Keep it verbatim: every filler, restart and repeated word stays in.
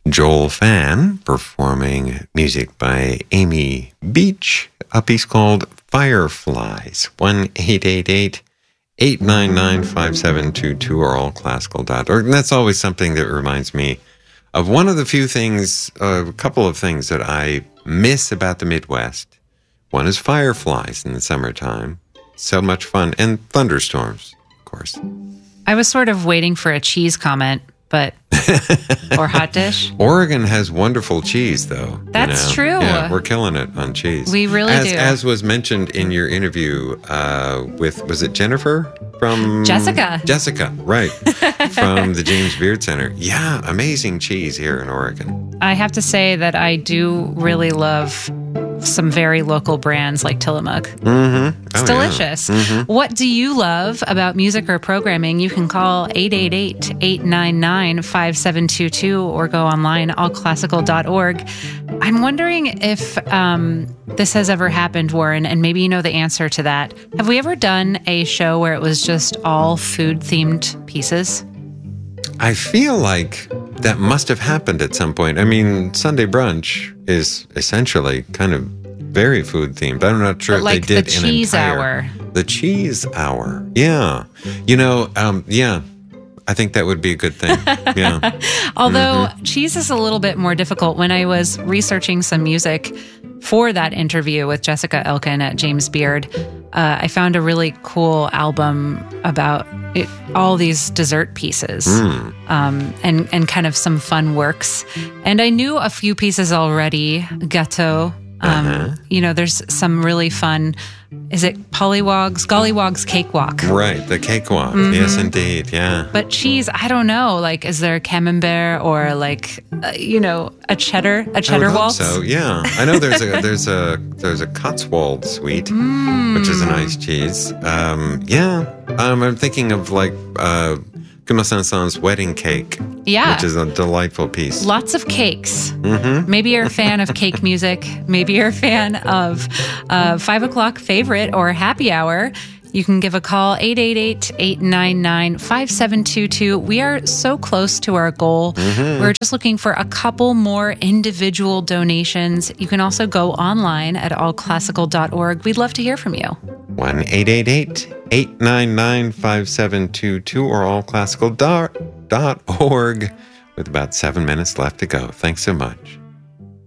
Joel Fan performing music by Amy Beach, a piece called Fireflies. one eight eight eight, eight nine nine, five seven two two or all classical dot org. And that's always something that reminds me of one of the few things, uh, a couple of things that I miss about the Midwest. One is fireflies in the summertime. So much fun. And thunderstorms, of course. I was sort of waiting for a cheese comment, but or hot dish. Oregon has wonderful cheese, though. That's you know? true. Yeah, we're killing it on cheese. We really as, do. As was mentioned in your interview uh, with, was it Jennifer from Jessica? Jessica, right, from the James Beard Center. Yeah, amazing cheese here in Oregon. I have to say that I do really love some very local brands like Tillamook. Mm-hmm. It's oh, delicious. Yeah. Mm-hmm. What do you love about music or programming? You can call eight eight eight, eight nine nine, five seven two two or go online, all classical dot org. I'm wondering if um, this has ever happened, Warren, and maybe you know the answer to that. Have we ever done a show where it was just all food-themed pieces? I feel like that must have happened at some point. I mean, Sunday brunch is essentially kind of very food themed. I'm not sure But if like they did the an cheese entire, hour. The cheese hour. Yeah. You know, um, yeah. I think that would be a good thing. Yeah. Although Mm-hmm. cheese is a little bit more difficult. When I was researching some music for that interview with Jessica Elkin at James Beard, uh, I found a really cool album about it, all these dessert pieces Mm. um, and, and kind of some fun works. And I knew a few pieces already. Gâteau. Um, Uh-huh. You know, there's some really fun, is it Pollywogs? Gollywogs Cakewalk. Right. The cakewalk. Mm-hmm. Yes, indeed. Yeah. But cheese, I don't know. Like, is there a camembert or like, uh, you know, a cheddar, a cheddar I would hope waltz? so yeah, I know there's a there's a there's a Cotswold sweet, Mm. which is a nice cheese. Um, yeah, um, I'm thinking of like uh, Kuma Sansan's wedding cake, Yeah. which is a delightful piece. Lots of cakes. Mm-hmm. Maybe you're a fan of cake music. Maybe you're a fan of uh, five o'clock favorite or happy hour. You can give a call, eight eight eight, eight nine nine, five seven two two. We are so close to our goal. Mm-hmm. We're just looking for a couple more individual donations. You can also go online at all classical dot org. We'd love to hear from you. one eight eight eight, eight nine nine, five seven two two or all classical dot org with about seven minutes left to go. Thanks so much.